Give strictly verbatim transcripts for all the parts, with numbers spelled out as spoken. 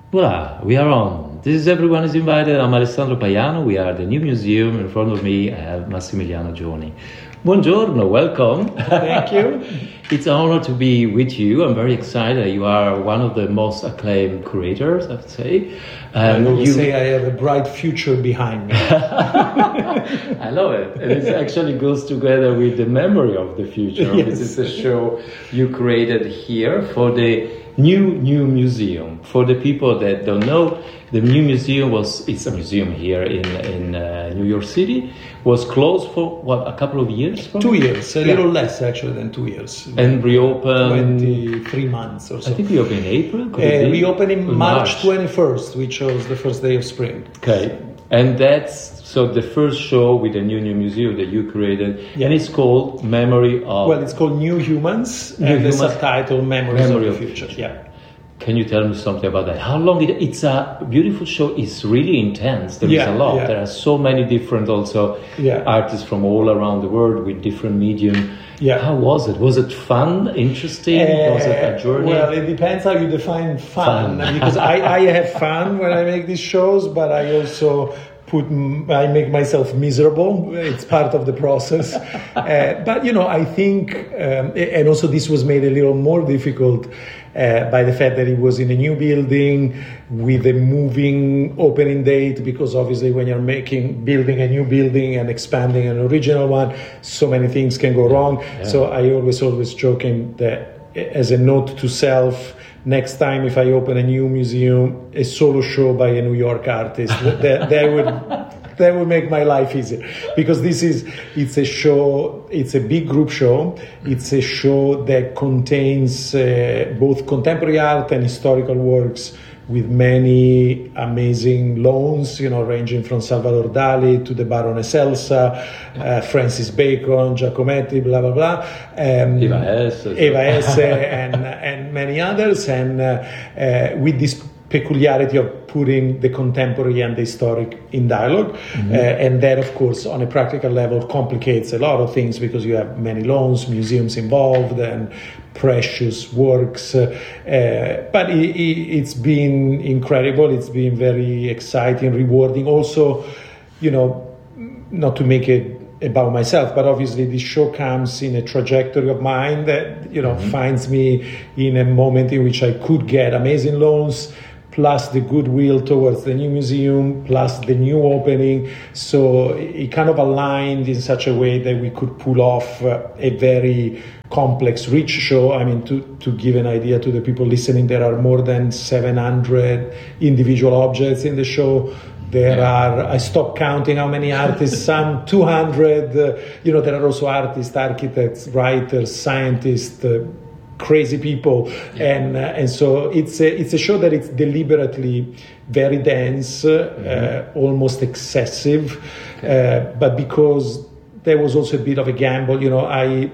Voila, we are on. This is Everyone is Invited. I'm Alessandro Paiano. We are at the new museum. In front of me, I have Massimiliano Gioni. Buongiorno, welcome. Thank you. It's an honor to be with you. I'm very excited. You are one of the most acclaimed curators, I would say. Um, I always you... say I have a bright future behind me. I love it. And it actually goes together with the memory of the future. Yes. This is a show you created here for the new new museum. For the people that don't know, the new museum was, it's a museum here in, in uh, New York City, was closed for, what, a couple of years? Two years, a yeah. little less actually than two years. And reopened? twenty-three months or so. I think we opened in April? Uh, we opened in March, March twenty-first, which was the first day of spring. Okay. And that's, so the first show with the new new museum that you created, yeah. and it's called Memory of... Well, it's called New Humans, New and Humans. the subtitle Memories Memory of the of Future. Future. Yeah. Can you tell me something about that? How long did it, it's a beautiful show. It's really intense. There yeah, is a lot. Yeah. There are so many different also yeah. artists from all around the world with different medium. Yeah. How was it? Was it fun, interesting? Uh, was it a journey? Well, it depends how you define fun. fun. Because I, I have fun when I make these shows, but I also put I make myself miserable. It's part of the process. uh, but you know, I think, um, and also this was made a little more difficult uh, by the fact that it was in a new building with a moving opening date. Because obviously, when you're making building a new building and expanding an original one, so many things can go wrong. Yeah. So I always always joking that as a note to self, next time if I open a new museum, a solo show by a New York artist, that, that would that would make my life easier. Because this is, it's a show, it's a big group show. It's a show that contains uh, both contemporary art and historical works with many amazing loans, you know, ranging from Salvador Dali to the Baroness Elsa, uh, Francis Bacon, Giacometti, blah, blah, blah. Um, Eva Hesse. Eva Hesse and, and many others. And uh, uh, with this peculiarity of putting the contemporary and the historic in dialogue. Mm-hmm. Uh, and that, of course, on a practical level, complicates a lot of things because you have many loans, museums involved, and precious works. Uh, uh, but it, it, it's been incredible. It's been very exciting, rewarding. Also, you know, not to make it about myself, but obviously this show comes in a trajectory of mine that, you know, mm-hmm. finds me in a moment in which I could get amazing loans, plus the goodwill towards the new museum, plus the new opening. So it kind of aligned in such a way that we could pull off uh, a very complex, rich show. I mean, to, to give an idea to the people listening, there are more than seven hundred individual objects in the show. There are, I stopped counting how many artists, some two hundred. Uh, you know, there are also artists, architects, writers, scientists, uh, crazy people, yeah. and uh, and so it's a it's a show that it's deliberately very dense, uh, mm-hmm. uh, almost excessive, okay. uh, but because there was also a bit of a gamble, you know, I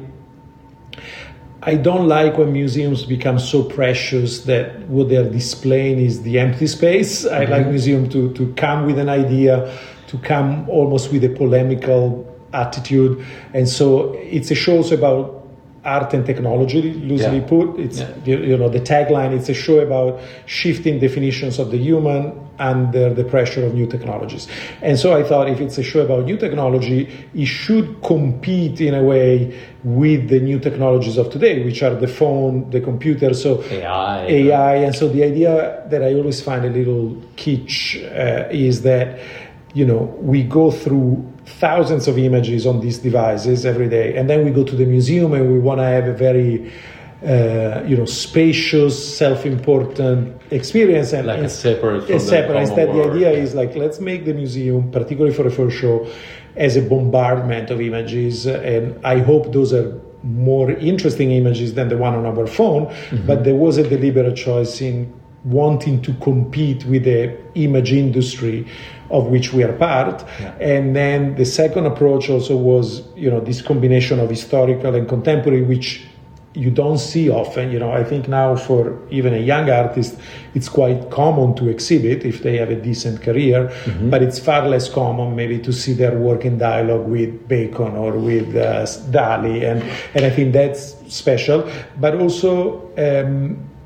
I don't like when museums become so precious that what they're displaying is the empty space. Mm-hmm. I like museum to to come with an idea, to come almost with a polemical attitude, and so it's a show also about art and technology, loosely yeah. put. It's yeah. you, you know, the tagline, it's a show about shifting definitions of the human under the pressure of new technologies. And so I thought if it's a show about new technology, it should compete in a way with the new technologies of today, which are the phone, the computer, so A I. A I. And so the idea that I always find a little kitsch uh, is that, you know, we go through thousands of images on these devices every day, and then we go to the museum and we want to have a very uh, you know, spacious, self-important experience, and like a separate from a separate. The Instead, the world. idea is like, let's make the museum, particularly for a first show, as a bombardment of images, and I hope those are more interesting images than the one on our phone. Mm-hmm. But there was a deliberate choice in wanting to compete with the image industry of which we are part. Yeah. And then the second approach also was, you know, this combination of historical and contemporary, which you don't see often. You know, I think now for even a young artist, it's quite common to exhibit if they have a decent career, mm-hmm. but it's far less common maybe to see their work in dialogue with Bacon or with uh, Dali. And, and I think that's special. But also, um,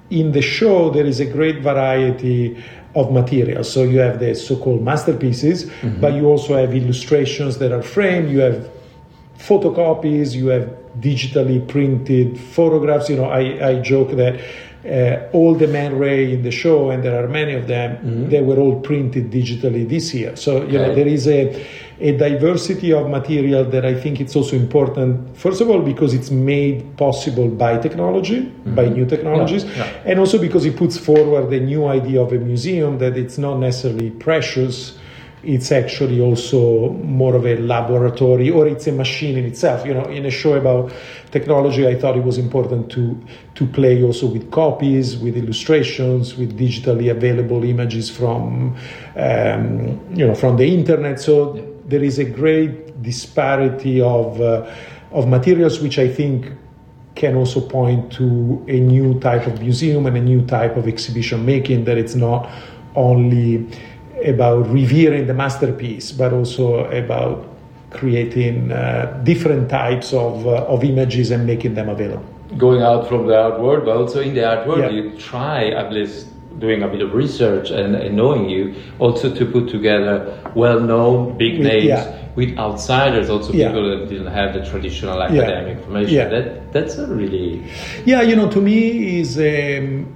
in the show there is a great variety of materials. So you have the so-called masterpieces, mm-hmm. but you also have illustrations that are framed, you have photocopies, you have digitally printed photographs. You know, I, I joke that uh, all the Man Ray in the show, and there are many of them, mm-hmm. they were all printed digitally this year. So, you okay. know, there is a, a diversity of material that I think it's also important, first of all, because it's made possible by technology, mm-hmm. by new technologies, yeah, yeah. and also because it puts forward a new idea of a museum, that it's not necessarily precious, it's actually also more of a laboratory, or it's a machine in itself. You know, in a show about technology, I thought it was important to to play also with copies, with illustrations, with digitally available images from um, you know from the internet. So yeah. there is a great disparity of uh, of materials, which I think can also point to a new type of museum and a new type of exhibition making, that it's not only about revering the masterpiece, but also about creating uh, different types of uh, of images and making them available. Going out from the art world, but also in the art world, yeah. you try, at least doing a bit of research and, and knowing you, also to put together well-known big names yeah. with outsiders, also yeah. people that didn't have the traditional academic yeah. information. Yeah. That that's a really yeah, you know, to me is. Um,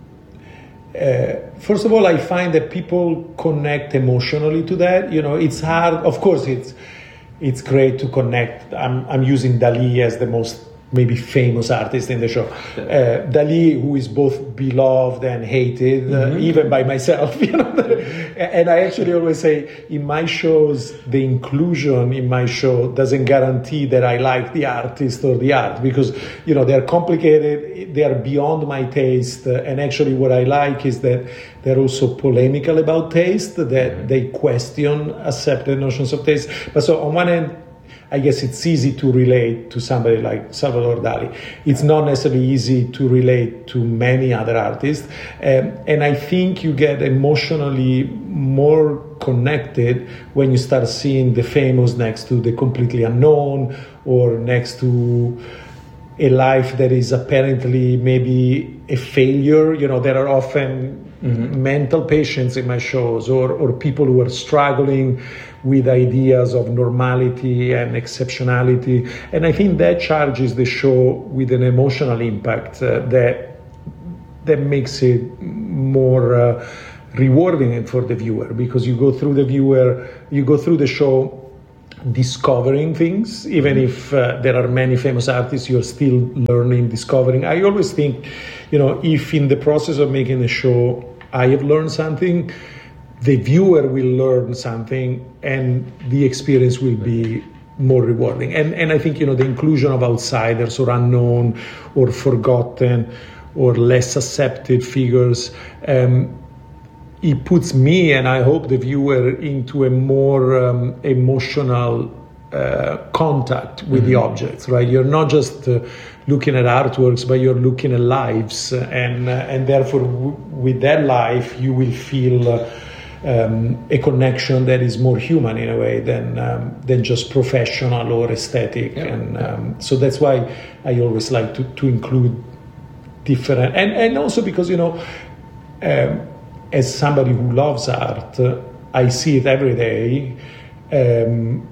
Uh, first of all, I find that people connect emotionally to that. You know, it's hard. Of course, it's it's great to connect. I'm I'm using Dalí as the most maybe famous artist in the show. Uh, Dalí, who is both beloved and hated, mm-hmm. uh, even by myself. You know, and I actually always say in my shows, the inclusion in my show doesn't guarantee that I like the artist or the art, because you know they're complicated, they are beyond my taste, uh, and actually what I like is that they're also polemical about taste, that mm-hmm. they question accepted notions of taste. But so on one end, I guess it's easy to relate to somebody like Salvador Dali. It's not necessarily easy to relate to many other artists. Um, and I think you get emotionally more connected when you start seeing the famous next to the completely unknown, or next to a life that is apparently maybe a failure. You know, there are often mm-hmm. mental patients in my shows, or, or people who are struggling with ideas of normality and exceptionality. And I think that charges the show with an emotional impact uh, that that makes it more uh, rewarding for the viewer, because you go through the viewer, you go through the show discovering things, even if uh, there are many famous artists, you're still learning, discovering. I always think, you know, if in the process of making a show I have learned something, the viewer will learn something, and the experience will be more rewarding. And and I think, you know, the inclusion of outsiders or unknown or forgotten or less accepted figures, um, it puts me, and I hope the viewer, into a more um, emotional uh, contact with mm-hmm. the objects, right? You're not just uh, looking at artworks, but you're looking at lives, and uh, and therefore w- with that life you will feel uh, um, a connection that is more human in a way than um, than just professional or aesthetic. Yeah. And um, so that's why I always like to, to include different, and, and also because, you know, um, as somebody who loves art, uh, I see it every day. Um,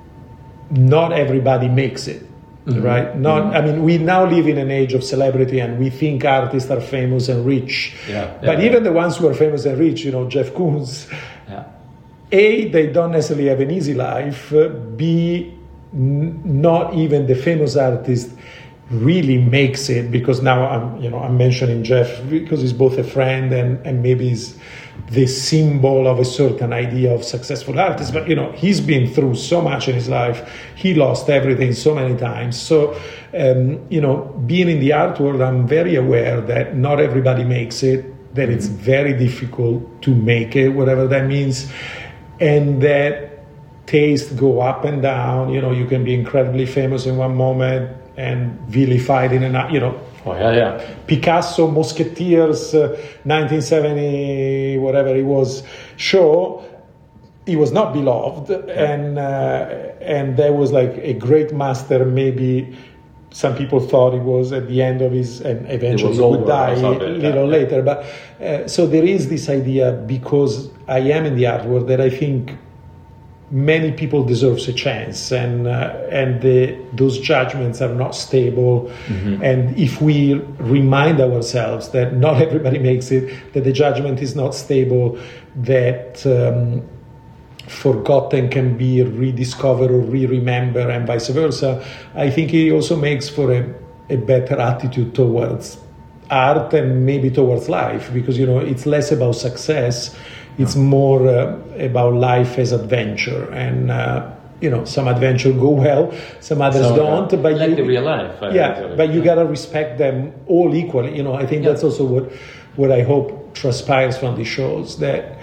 not everybody makes it, mm-hmm. right? Not, mm-hmm. I mean, we now live in an age of celebrity, and we think artists are famous and rich. Yeah, yeah, but yeah. even the ones who are famous and rich, you know, Jeff Koons, yeah. A, they don't necessarily have an easy life. B, n- not even the famous artist really makes it, because now I'm, you know, I'm mentioning Jeff because he's both a friend and, and maybe he's the symbol of a certain idea of successful artists. But, you know, he's been through so much in his life. He lost everything so many times. So, um, you know, being in the art world, I'm very aware that not everybody makes it, that it's very difficult to make it, whatever that means, and that tastes go up and down. You know, you can be incredibly famous in one moment and vilified in another, you know. Oh, yeah, yeah. Picasso, Musketeers, uh, nineteen seventy, whatever it was, show, he was not beloved. Yeah. And uh, and there was like a great master maybe some people thought it was at the end of his, and eventually he would die a little yeah. later. But uh, so there is this idea, because I am in the art world, that I think many people deserves a chance, and uh, and the, those judgments are not stable. Mm-hmm. And if we remind ourselves that not everybody makes it, that the judgment is not stable, that um, forgotten can be rediscovered or re-remembered, and vice versa, I think it also makes for a, a better attitude towards art and maybe towards life, because, you know, it's less about success. It's more uh, about life as adventure, and uh, you know, some adventure go well, some others so, don't. Uh, but like you, the real life. I yeah, think. but you gotta respect them all equally. You know, I think yeah. that's also what what I hope transpires from these shows. That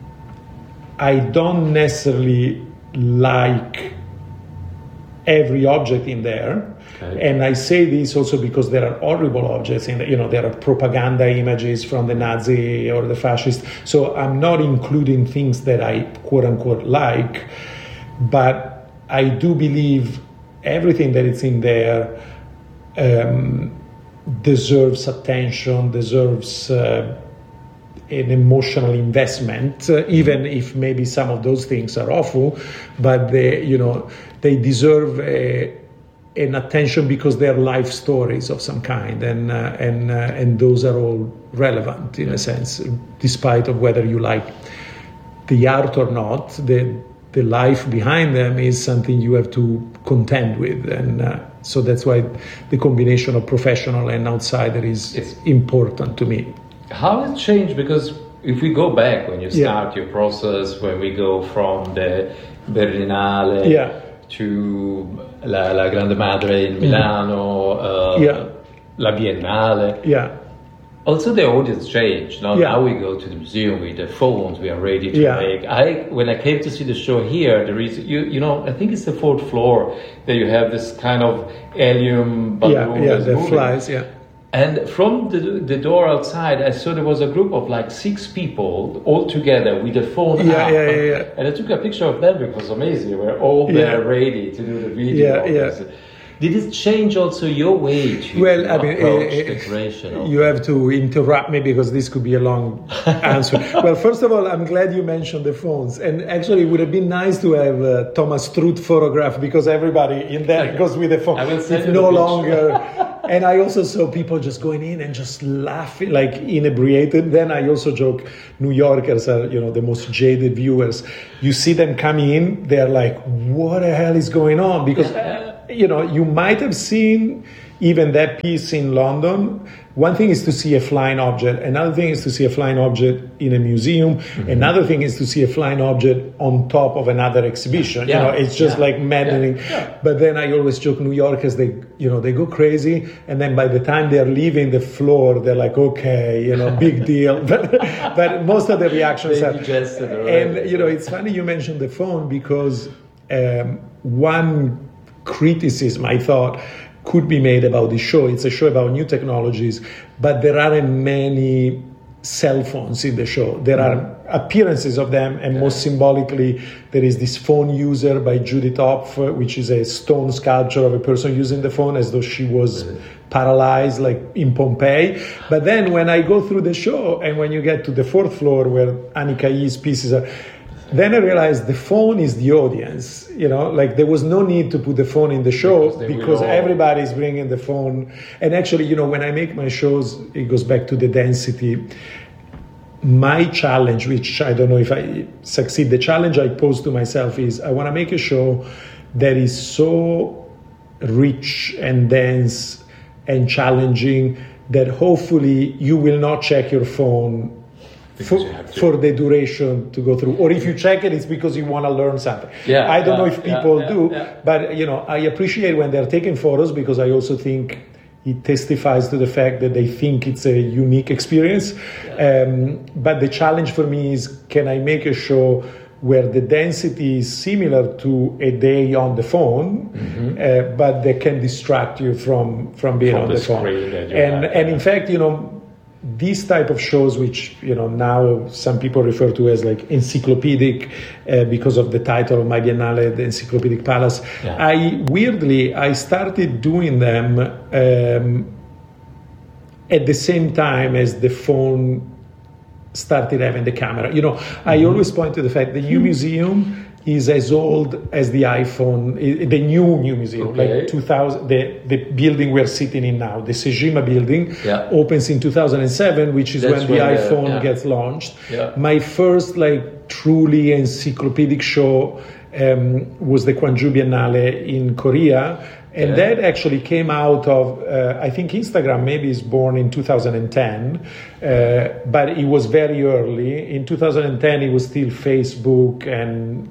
I don't necessarily like every object in there. Okay. And I say this also because there are horrible objects in the, you know, there are propaganda images from the Nazi or the fascist. So I'm not including things that I quote unquote like, but I do believe everything that is in there um, deserves attention, deserves uh, an emotional investment, uh, even if maybe some of those things are awful, but they, you know, they deserve a, an attention because they're life stories of some kind, and uh, and uh, and those are all relevant in a sense, despite of whether you like the art or not. The the life behind them is something you have to contend with, and uh, so that's why the combination of professional and outsider is it's important to me. How has it changed? Because if we go back when you start yeah. your process, when we go from the Berlinale yeah. to la, la Grande Madre in Milano, uh, yeah. la Biennale. Yeah. Also, the audience changed. Now, yeah. now we go to the museum with the phones. We are ready to yeah. make. I when I came to see the show here, there is you you know I think it's the fourth floor that you have this kind of helium balloon. Yeah, yeah, the moving. flies. Yeah. And from the, the door outside, I saw there was a group of like six people all together with the phone yeah, up. Yeah, yeah, yeah. And I took a picture of them because it was amazing. We're all there yeah. ready to do the video. Yeah, yeah. Did it change also your way to well, to I mean, approach uh, decoration? You have to interrupt me because this could be a long answer. Well, first of all, I'm glad you mentioned the phones. And actually, it would have been nice to have uh, Thomas Struth photograph, because everybody in there goes with the phone. I will send it's you no the longer. And I also saw people just going in and just laughing, like inebriated. Then I also joke, New Yorkers are, you know, the most jaded viewers. You see them coming in, they're like, what the hell is going on? Because, uh, you know, you might have seen even that piece in London. One thing is to see a flying object. Another thing is to see a flying object in a museum. Mm-hmm. Another thing is to see a flying object on top of another exhibition. Yeah. You know, it's just yeah. like maddening. Yeah. Yeah. But then I always joke, New Yorkers, they, you know, they go crazy. And then by the time they're leaving the floor, they're like, okay, you know, big deal. But, but most of the reactions are. And, you know, it's funny you mentioned the phone, because um, one criticism I thought could be made about this show. It's a show about new technologies, but there aren't many cell phones in the show. There mm-hmm. are appearances of them, and yeah. most symbolically, there is this phone user by Judith Hopf, which is a stone sculpture of a person using the phone as though she was mm-hmm. paralyzed, like in Pompeii. But then when I go through the show, and when you get to the fourth floor where Annika Yee's pieces are, then I realized the phone is the audience, you know, like there was no need to put the phone in the show because, because everybody's bringing the phone. And actually, you know, when I make my shows, it goes back to the density. My challenge, which I don't know if I succeed, the challenge I pose to myself is I want to make a show that is so rich and dense and challenging that hopefully you will not check your phone For, for the duration to go through, or if you check it, it's because you want to learn something. Yeah, I don't yeah, know if people yeah, yeah, do, yeah. but you know, I appreciate when they're taking photos, because I also think it testifies to the fact that they think it's a unique experience. Yeah. Um, but the challenge for me is, can I make a show where the density is similar to a day on the phone, mm-hmm. uh, but they can distract you from from being from on the, the phone. And have, and yeah. in fact, you know. these type of shows, which you know now some people refer to as like encyclopedic uh, because of the title of my Biennale, the Encyclopedic Palace. Yeah. I weirdly I started doing them um, at the same time as the phone started having the camera. You know, mm-hmm. I always point to the fact the new museum is as old as the iPhone, the new new museum, okay. like two thousand. The, the building we're sitting in now, the Sejima building, yeah. opens in two thousand seven, which is That's when the when iPhone the, yeah. gets launched. Yeah. My first like truly encyclopedic show um, was the Gwangju Biennale in Korea. And yeah. that actually came out of, uh, I think Instagram maybe is born in two thousand ten, uh, but it was very early. In two thousand ten, it was still Facebook and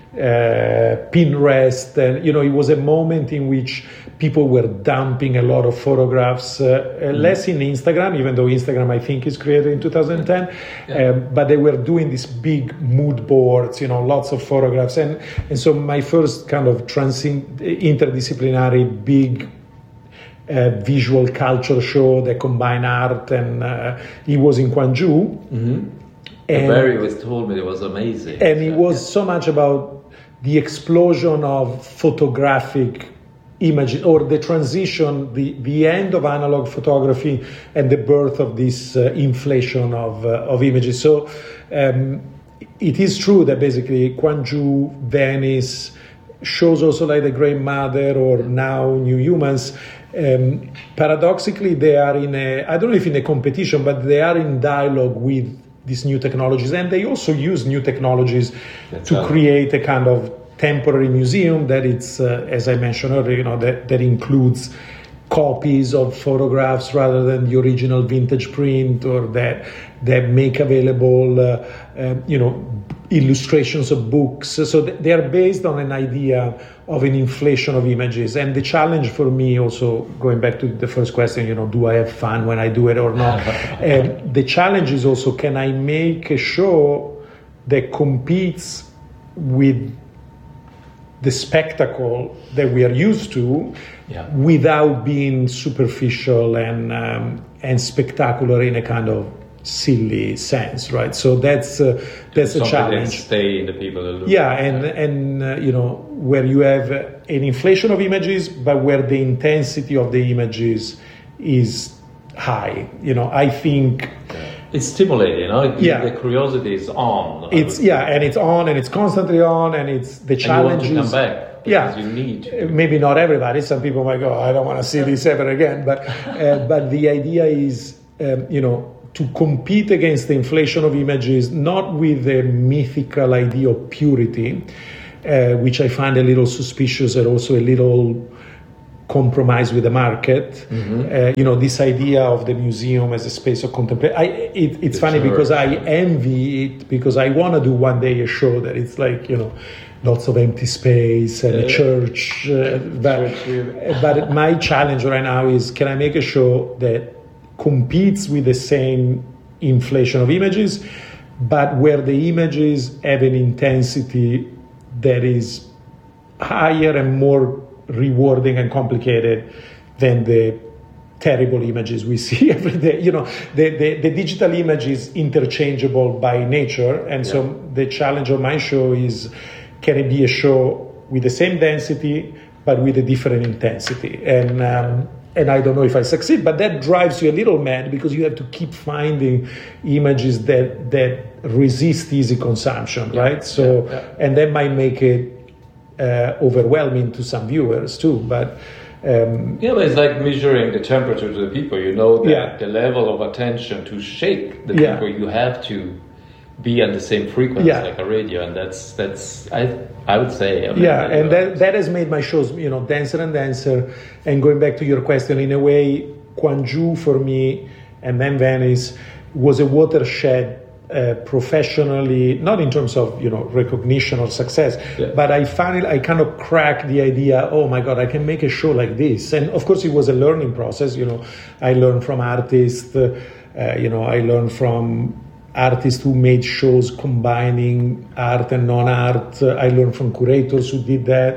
uh, Pinterest. And, you know, it was a moment in which people were dumping a lot of photographs, uh, mm. less in Instagram, even though Instagram, I think, is created in two thousand ten. Yeah. Um, but they were doing these big mood boards, you know, lots of photographs. And, and so my first kind of trans interdisciplinary big uh, visual culture show that combined art and uh, it was in Gwangju. Mm-hmm. And Barry was told me it was amazing. And it was so much about the explosion of photographic images, or the transition, the, the end of analog photography and the birth of this uh, inflation of, uh, of images. So um, it is true that basically Gwangju, Venice, shows also like The Great Mother or now New Humans, um, paradoxically they are in a, I don't know if in a competition, but they are in dialogue with these new technologies, and they also use new technologies That's to right. create a kind of temporary museum that it's, uh, as I mentioned earlier, you know, that, that includes copies of photographs rather than the original vintage print, or that that make available, uh, uh, you know, illustrations of books. So they are based on an idea of an inflation of images. And the challenge for me, also going back to the first question, you know, do I have fun when I do it or not? um, the challenge is also, can I make a show that competes with the spectacle that we are used to, yeah. without being superficial and um, and spectacular in a kind of silly sense, right? So that's uh, that's a challenge. That stay in the people that look. Yeah, and and uh, you know, where you have an inflation of images, but where the intensity of the images is high. You know, I think. Yeah. It's stimulating, you know. Yeah. The curiosity is on. It's yeah, and it's on, and it's constantly on, and it's the challenge. And you want to come back. Yeah, you need to. Maybe not everybody. Some people might go, I don't want to see this ever again. But uh, but the idea is, um, you know, to compete against the inflation of images, not with the mythical idea of purity, uh, which I find a little suspicious and also a little compromise with the market. Mm-hmm. Uh, you know, this idea of the museum as a space of contemplation. I, it, it's the funny church. Because I envy it, because I want to do one day a show that it's like, you know, lots of empty space and yeah. a church. Uh, but, but my challenge right now is, can I make a show that competes with the same inflation of images, but where the images have an intensity that is higher and more rewarding and complicated than the terrible images we see every day. You know, the, the, the digital image is interchangeable by nature, and yeah. so the challenge of my show is, can it be a show with the same density but with a different intensity? And um, and I don't know if I succeed, but that drives you a little mad, because you have to keep finding images that that resist easy consumption, yeah. right? So, yeah. Yeah. and that might make it Uh, overwhelming to some viewers too, but um, yeah, but it's like measuring the temperature to the people. You know that yeah. the level of attention to shake the yeah. people, you have to be on the same frequency yeah. like a radio, and that's that's I I would say. I mean, yeah, and that that has made my shows, you know, denser and denser. And going back to your question, in a way, Gwangju for me, and then Venice, was a watershed. Uh, professionally, not in terms of, you know, recognition or success, yeah. but I finally, I kind of cracked the idea, oh my God, I can make a show like this. And of course it was a learning process, you know, I learned from artists, uh, you know, I learned from artists who made shows combining art and non-art. Uh, I learned from curators who did that.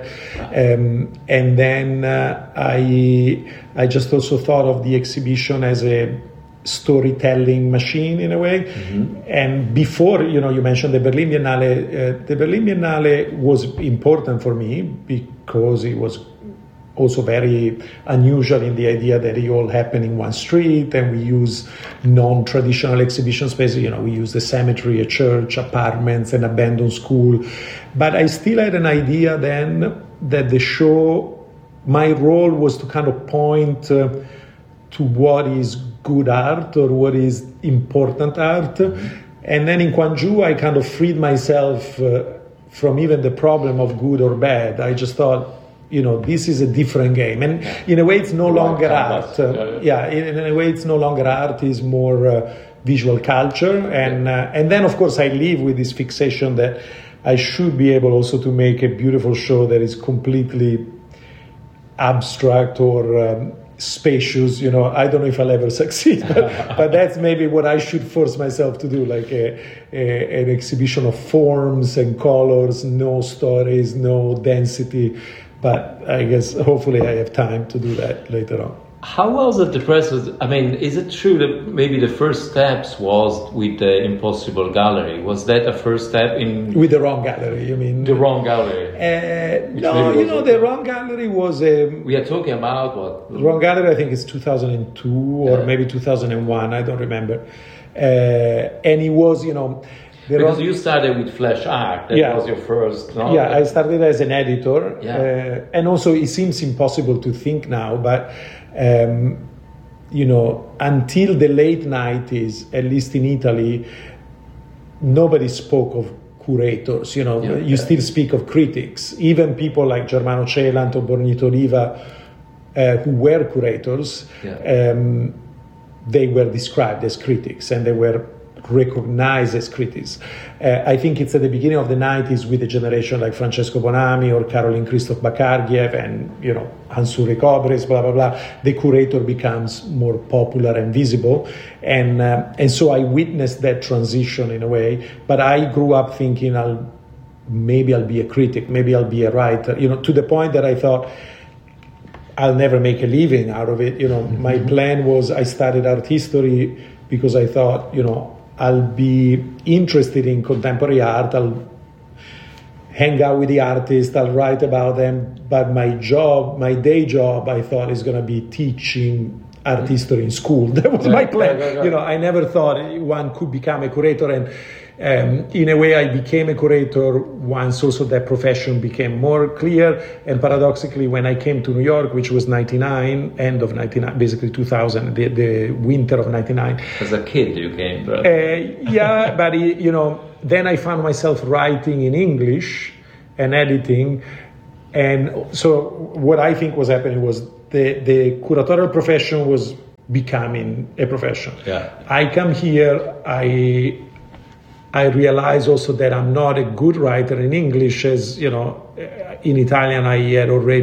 Um, and then uh, I, I just also thought of the exhibition as a storytelling machine in a way. Mm-hmm. And before, you know, you mentioned the Berlin Biennale. Uh, the Berlin Biennale was important for me because it was also very unusual in the idea that it all happened in one street, and we use non-traditional exhibition spaces. You know, we use the cemetery, a church, apartments, an abandoned school. But I still had an idea then that the show, my role was to kind of point uh, to what is good art or what is important art. Mm-hmm. And then in Gwangju, I kind of freed myself uh, from even the problem of good or bad. I just thought, you know, this is a different game. And yeah. in a way, it's no longer art. Uh, yeah, in, in a way, it's no longer art. It's more uh, visual culture. And, uh, and then, of course, I live with this fixation that I should be able also to make a beautiful show that is completely abstract or um, spacious. You know, I don't know if I'll ever succeed, but, but that's maybe what I should force myself to do, like a, a, an exhibition of forms and colors, no stories, no density. But I guess hopefully I have time to do that later on. How was it the press? I mean, is it true that maybe the first steps was with the Impossible Gallery? Was that a first step in... With the Wrong Gallery, you mean? The Wrong Gallery. Uh, no, you know, the Wrong Gallery was... A, we are talking about what? The Wrong Gallery, I think it's two thousand two or yeah. maybe two thousand one, I don't remember. Uh, and it was, you know... Because you started with Flash Art, that yeah. was your first... No? Yeah, I started as an editor. Yeah. Uh, and also it seems impossible to think now, but, um, you know, until the late nineties, at least in Italy, nobody spoke of curators, you know. Yeah, you yeah. still speak of critics. Even people like Germano Celant or Bornito Oliva, uh, who were curators, yeah. um, they were described as critics, and they were recognized as critics. Uh, I think it's at the beginning of the nineties with a generation like Francesco Bonami or Caroline Christoph Bakargiev and, you know, Hansuri Kobres, blah, blah, blah. The curator becomes more popular and visible. And, uh, and so I witnessed that transition in a way. But I grew up thinking, I'll, maybe I'll be a critic, maybe I'll be a writer, you know, to the point that I thought, I'll never make a living out of it. You know, mm-hmm. my plan was I studied art history because I thought, you know, I'll be interested in contemporary art, I'll hang out with the artists, I'll write about them, but my job, my day job, I thought is going to be teaching art history in school. That was my plan. Yeah, yeah, yeah. You know, I never thought one could become a curator, and um, in a way I became a curator once also that profession became more clear. And paradoxically, when I came to New York, which was ninety-nine, end of ninety-nine, basically two thousand, the, the winter of ninety-nine. As a kid you came, right? Uh, yeah, but you know, then I found myself writing in English and editing. And so what I think was happening was the, the curatorial profession was becoming a profession. Yeah. I come here, I I realize also that I'm not a good writer in English, as, you know, in Italian I had already